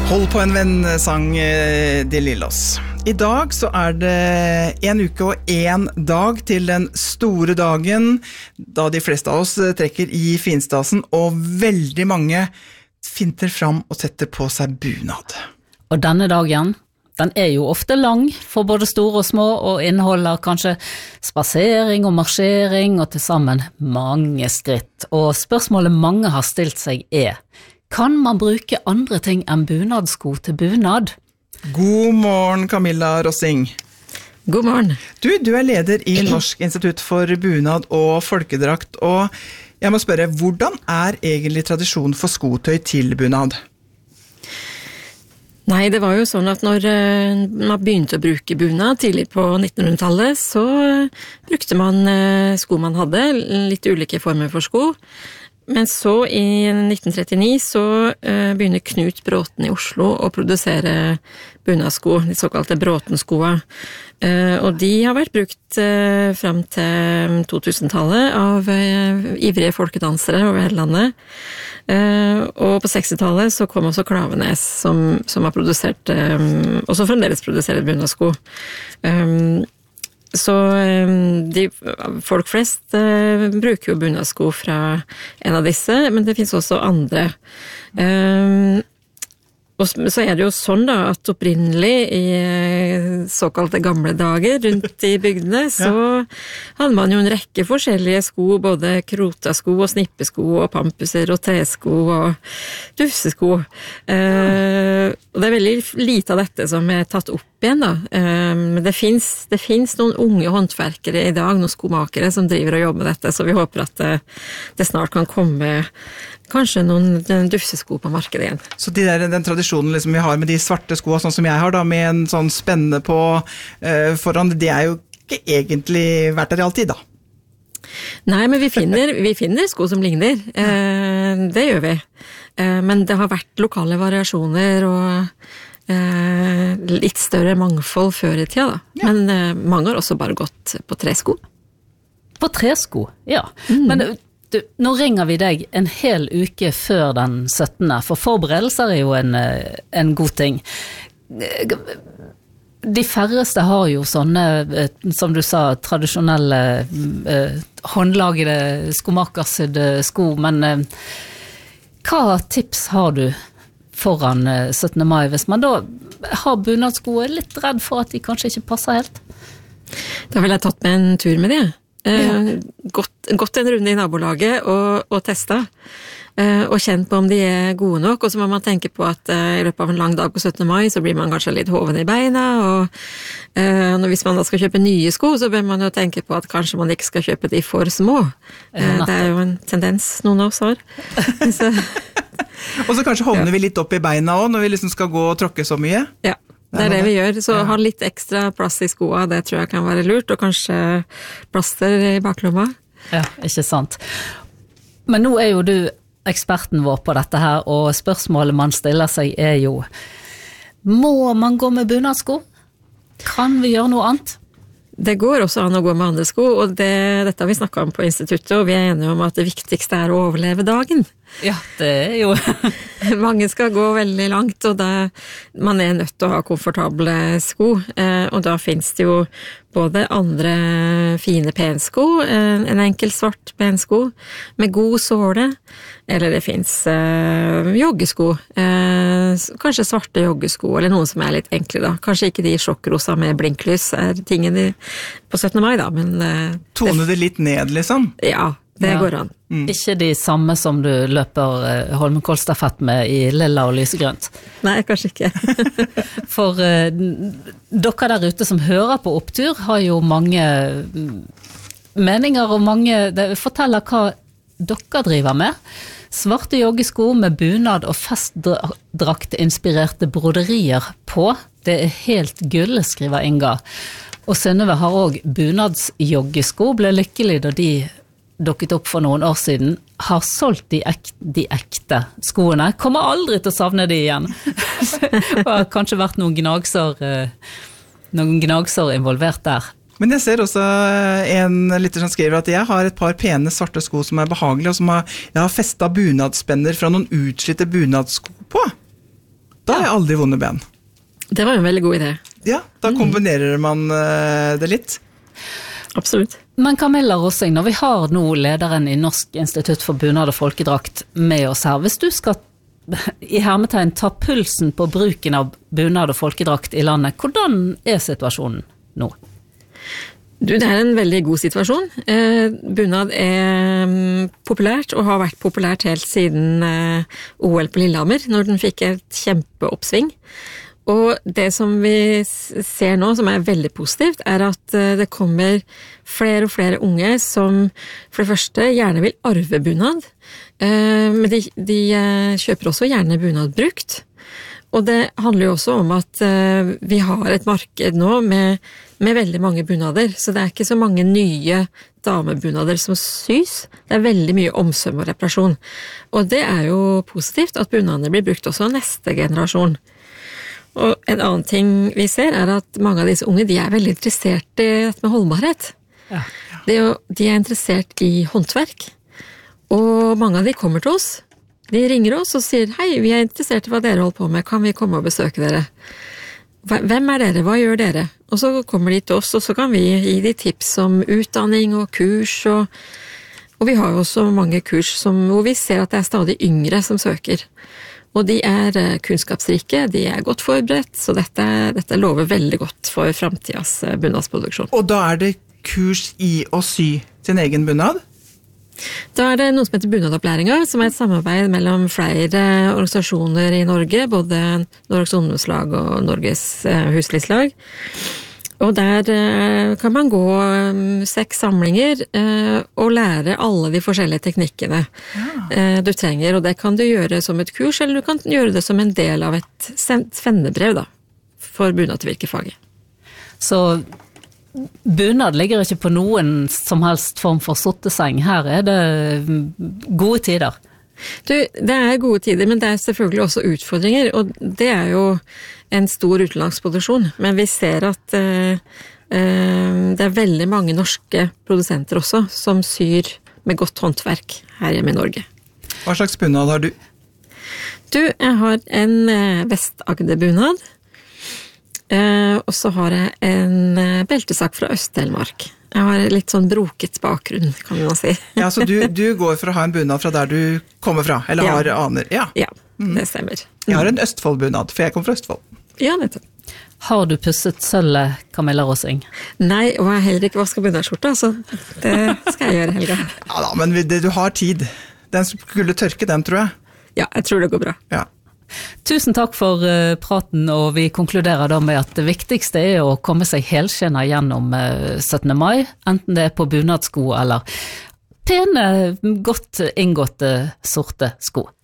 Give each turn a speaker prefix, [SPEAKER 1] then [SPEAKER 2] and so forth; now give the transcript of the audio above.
[SPEAKER 1] Hold på en venn, sang De Lillos. I dag så det 1 uke og 1 dag til den store dagen, da de fleste av oss trekker i finstasen, og veldig mange finter fram og setter på seg bunad.
[SPEAKER 2] Og denne dagen, den jo ofte lang for både store og små, og inneholder kanskje spasering og marsjering, og til sammen mange skritt. Og spørsmålet mange har stilt seg kan man bruke andre ting enn bunadsko til bunad?
[SPEAKER 1] God morgen, Camilla Rossing.
[SPEAKER 3] God morgen.
[SPEAKER 1] Du leder i Norsk institutt for bunad og folkedrakt, og jeg må spørre, hvordan egentlig tradisjonen for skotøy til bunad?
[SPEAKER 3] Nei, det var jo sånn at når man begynte å bruke bunad tidlig på 1900-tallet, så brukte man sko man hadde, litt ulike former for sko. Men så i 1939 så begynner Knut Bråten i Oslo å produsere bunadsko, de såkalte Bråtenskoa. Og de har vært brukt frem til 2000-tallet av ivrige folkedansere over hele landet. Og på 60-tallet så kom også Klaveness som har produsert, og som fremdeles produserer bunadsko. Så folk flest bruker jo bunadsko fra en av disse, men det finnes også andre. Og så det jo sånn da, at opprinnelig i såkalte gamle dager rundt i bygdene, så hadde man jo en rekke forskjellige sko, både krotasko og snippesko og pampuser og tresko og dufsesko. Og det veldig lite av dette som tatt opp igjen da. Men det finnes noen unge håndverkere i dag, noen skomakere som driver og jobber med dette, så vi håper at det snart kan komme kanskje noen dufsesko på markedet igjen.
[SPEAKER 1] Så den tradisjonen liksom vi har med de svarte skoene, sånn som jeg har da, med en sånn spenne på foran, det jo ikke egentlig vært der i alltid da?
[SPEAKER 3] Nei, men vi finner sko som ligner. Det gjør vi. Men det har vært lokale variasjoner og litt større mangfold før i tida da. Ja. Men mange har også bare gått på tresko.
[SPEAKER 2] På tresko, ja. Men nå ringer vi deg en hel uke før den 17. For forberedelser jo en god ting. De færreste har jo sånne, som du sa, tradisjonelle håndlagede skomakersydde sko, men hva tips har du foran 17. mai, hvis man da har bunadsko og litt redd for at de kanskje ikke passer helt?
[SPEAKER 3] Da vil jeg tatt med en tur med det. Gått en runde i nabolaget og testa og kjent på om de gode nok, og så må man tenke på at i løpet av en lang dag på 17. mai så blir man kanskje litt hoven i beina, og hvis man da skal kjøpe nye sko så bør man jo tenke på at kanskje man ikke skal kjøpe de for små. Det jo en tendens noen av oss har.
[SPEAKER 1] Og så kanskje hovner vi litt opp i beina også når vi liksom skal gå og tråkke så mye.
[SPEAKER 3] Ja. Det det vi gjør, så ha litt ekstra plass i skoa, det tror jeg kan være lurt, og kanskje plaster i baklomma.
[SPEAKER 2] Ja, ikke sant. Men nå jo du eksperten vår på dette her, og spørsmålet man stiller seg jo, må man gå med bunadsko? Kan vi gjøre noe annet?
[SPEAKER 3] Det går også an å gå med andre sko, og dette har vi snakket om på instituttet, og vi enige om at det viktigste å overleve dagen.
[SPEAKER 2] Ja, det jo.
[SPEAKER 3] Mange skal gå veldig langt, og man nødt til å ha komfortable sko, og da finnes det jo både andre fine pensko, en enkel svart pensko med god såle, eller det finnes joggesko, kanskje svarte joggesko, eller noen som litt enkle da. Kanskje ikke de sjokkrosa med blinklys tingene på 17. mai da, men
[SPEAKER 1] tone det litt ned liksom?
[SPEAKER 3] Ja, det går an.
[SPEAKER 2] Ikke de samme som du løper Holmenkollstafett med i lilla og lysegrønt.
[SPEAKER 3] Nei, kanskje ikke.
[SPEAKER 2] For dere der ute som hører på Opptur har jo mange meninger og mange forteller hva dere driver med. Svarte joggesko med bunad og festdrakt inspirerte broderier på. Det helt gull, skriver Inga. Og Synnøve har også bunadsjoggesko, ble lykkelig da de dukket opp for noen år siden, har solgt de ekte skoene. Kommer aldri til å savne de igjen. Det har kanskje vært noen gnagsår involvert der.
[SPEAKER 1] Men jeg ser også en lytter som skriver at jeg har et par pene svarte sko som behagelige, og som jeg har festet bunadspenner fra noen utslitte bunadsko på. Da har jeg aldri vonde ben.
[SPEAKER 3] Det var en veldig god idé.
[SPEAKER 1] Ja, da kombinerer man det litt.
[SPEAKER 3] Absolutt.
[SPEAKER 2] Men Camilla Rossing, når vi har nå lederen i Norsk institutt for bunad og folkedrakt med oss her, hvis du skal i hermetegn ta pulsen på bruken av bunad og folkedrakt i landet, hvordan situasjonen nå?
[SPEAKER 3] Det en veldig god situasjon. Bunad populært, og har vært populært helt siden OL på Lillehammer, når den fikk et kjempeoppsving. Og det som vi ser nå, som veldig positivt, at det kommer flere og flere unge som for det første gjerne vil arve bunad, men de kjøper også gjerne bunad brukt. Og det handler jo også om at vi har et marked nå med veldig mange bunader, så det ikke så mange nye damebunader som sys. Det veldig mye omsøm og reparasjon. Og det jo positivt at bunadene blir brukt også av neste generasjon. Og en annen ting vi ser at mange av disse unge, de veldig interessert i dette med holdbarhet.
[SPEAKER 2] Ja.
[SPEAKER 3] De interessert i håndverk, og mange av de kommer til oss. De ringer oss og sier, hei, vi interessert i hva dere holder på med, kan vi komme og besøke dere? Hvem dere, hva gjør dere? Og så kommer de til oss, og så kan vi gi de tips om utdanning og kurs, og vi har jo også mange kurs hvor vi ser at det stadig yngre som søker. Og de kunnskapsrike, de godt forberedt, så dette lover veldig godt for fremtidens bunadsproduksjon.
[SPEAKER 1] Og da det kurs i å sy sin egen bunad?
[SPEAKER 3] Da det noe som heter Bunadopplæringa, som et samarbeid mellom flere organisasjoner i Norge, både Norges ungdomslag og Norges huslivslag. Og der kan man gå 6 samlinger og lære alle de forskjellige teknikkene du trenger, og det kan du gjøre som et kurs, eller du kan gjøre det som en del av et svennebrev da, for bunadvirkefaget.
[SPEAKER 2] Så bunad ligger ikke på noen som helst form for sotteseng, her det gode tider.
[SPEAKER 3] Det gode tider, men det selvfølgelig også utfordringer, og det jo en stor utenlandsproduksjon, men vi ser at det veldig mange norske produsenter også, som syr med godt håndverk her hjemme i Norge.
[SPEAKER 1] Hva slags bunad har du?
[SPEAKER 3] Jeg har en Vest-Agder-bunad, og så har jeg en beltesak fra Øst-Telemark. Jeg har litt sånn broket bakgrunn, kan man si.
[SPEAKER 1] Ja, så du går for å ha en bunad fra der du kommer fra, eller har aner? Ja,
[SPEAKER 3] det stemmer.
[SPEAKER 1] Jeg har en Østfold-bunad, for jeg kommer fra Østfold.
[SPEAKER 3] Ja, nettopp.
[SPEAKER 2] Har du pusset sølvet, Camilla Rossing?
[SPEAKER 3] Nei, og jeg har heller ikke vasket bunadskjorta, så det skal jeg gjøre, Helga.
[SPEAKER 1] Ja da, men du har tid. Den skulle tørke den, tror jeg.
[SPEAKER 3] Ja, jeg tror det går bra.
[SPEAKER 1] Ja.
[SPEAKER 2] Tusen takk for praten, og vi konkluderer da med at det viktigste å komme seg helskinnet gjennom 17. mai, enten det på bunadsko eller pene, godt inngåtte sorte sko.